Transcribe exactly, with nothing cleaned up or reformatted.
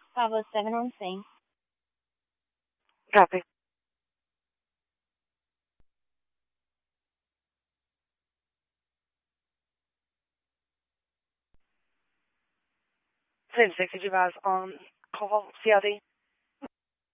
Bravo seven on scene. Copy. Same six, did you guys on call C L D?